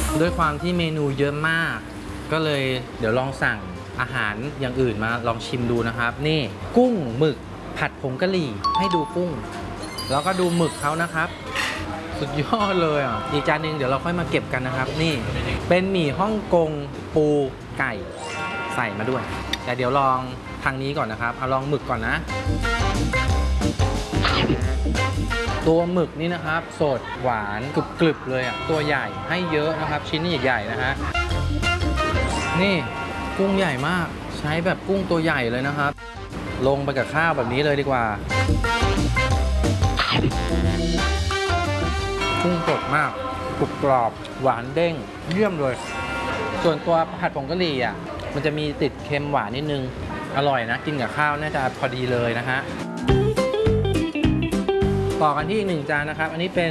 ด้วยความที่เมนูเยอะมากก็เลยเดี๋ยวลองสั่งอาหารอย่างอื่นมาลองชิมดูนะครับนี่กุ้งหมึกผัดผงกะหรี่ให้ดูกุ้งแล้วก็ดูหมึกเขานะครับสุดยอดเลยอ่ะอีกจานหนึ่งเดี๋ยวเราค่อยมาเก็บกันนะครับนี่เป็นหมี่ฮ่องกงปูไก่ใส่มาด้วยแต่เดี๋ยวลองทางนี้ก่อนนะครับเอาลองหมึกก่อนนะตัวหมึกนี่นะครับสดหวานกรึบๆเลยอ่ะตัวใหญ่ให้เยอะนะครับชิ้นใหญ่ๆนะฮะนี่กุ้งใหญ่มากใช้แบบกุ้งตัวใหญ่เลยนะครับลงไปกับข้าวแบบนี้เลยดีกว่ากุ้งสดมากกรุบกรอบหวานเด้งเยี่ยมเลยส่วนตัวผัดผงกะหรี่อ่ะมันจะมีติดเค็มหวานนิดนึงอร่อยนะกินกับข้าวน่าจะพอดีเลยนะฮะต่อกันที่อีกหนึ่งจานนะครับอันนี้เป็น